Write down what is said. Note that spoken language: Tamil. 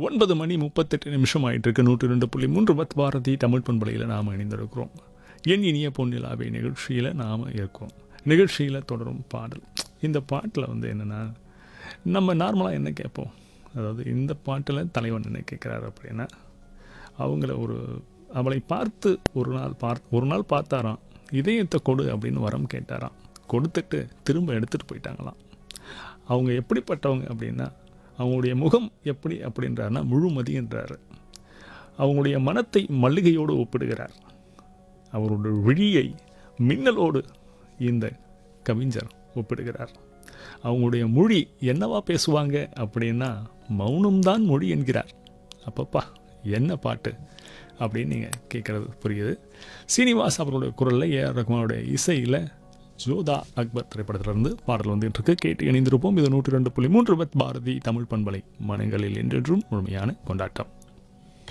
9 மணி 38 நிமிஷம் ஆயிட்டு இருக்கு. 102.3 பத் பாரதி தமிழ் பண்பலையில் நாம் இணைந்திருக்கிறோம். என் இனிய பொன்னிலாவை நிகழ்ச்சியில் நாம் இருக்கோம். நிகழ்ச்சியில் தொடரும் பாடல். இந்த பாட்டில் வந்து என்னென்னா, நம்ம நார்மலாக என்ன கேட்போம், அதாவது இந்த பாட்டில் தலைவன் என்ன கேட்குறாரு அப்படின்னா, அவளை பார்த்து ஒரு நாள் பார்த்தாராம், இதயத்தை கொடு அப்படின்னு வரம் கேட்டாராம். கொடுத்துட்டு திரும்ப எடுத்துகிட்டு போயிட்டாங்களாம். அவங்க எப்படிப்பட்டவங்க அப்படின்னா, அவங்களுடைய முகம் எப்படி அப்படின்றாருன்னா முழுமதி என்றார். அவங்களுடைய மனத்தை மல்லிகையோடு ஒப்பிடுகிறார். அவருடைய விழியை மின்னலோடு இந்த கவிஞர் ஒப்பிடுகிறார். அவங்களுடைய மொழி என்னவா பேசுவாங்க அப்படின்னா மௌனம்தான் மொழி என்கிறார். அப்பப்பா என்ன பாட்டு அப்படின்னு நீங்கள் கேட்குறது புரியுது. சீனிவாஸ் அவர்களுடைய குரலில் ஏஆர் ரஹ்மானுடைய இசையில் ஜோதா அக்பர் திரைப்படத்திலிருந்து பாடல் வந்துட்டு இருக்கு. கேட்டு இணைந்திருப்போம். இது 102.3 பத் பாரதி தமிழ் பண்பலை, மனங்களில் என்றென்றும் முழுமையான கொண்டாட்டம்.